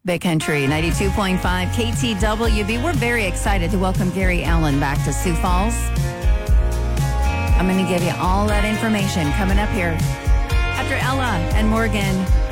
Big Country 92.5 KTWB. We're very excited to welcome Gary Allan back to Sioux Falls. I'm going to give you all that information coming up here after Ella and Morgan.